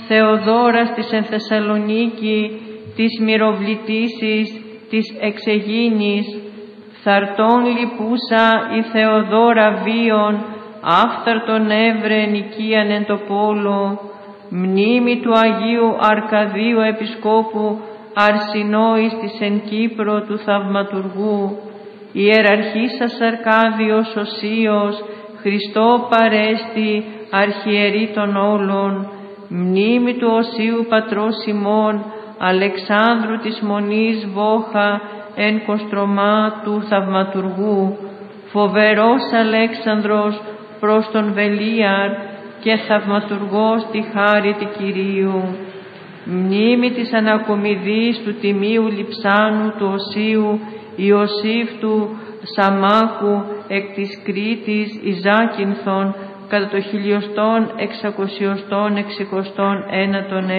Θεοδόρας της εν Θεσσαλονίκη, της Μυροβλητήσης, της Εξεγίνης, Θαρτών λυπούσα η Θεοδόρα βίων, άφθαρτον έβρε νικίαν εν το πόλο, μνήμη του Αγίου Αρκαδίου Επισκόπου Αρσινόης της εν Κύπρο του Θαυματουργού, Ιεραρχήσας Αρκάδιος Οσίος, Χριστό παρέστη, αρχιερεί των όλων, μνήμη του Οσίου Πατρός ημών, Αλεξάνδρου της Μονής Βόχα, εν Κοστρομά του Θαυματουργού, φοβερός Αλέξανδρος προς τον Βελίαρ και θαυματουργός τη χάρητη Κυρίου, μνήμη της Ανακομιδής του Τιμίου Λιψάνου του Οσίου Ιωσήφ του Σαμάκου εκ της Κρήτης Ιζάκυνθον κατά το 1661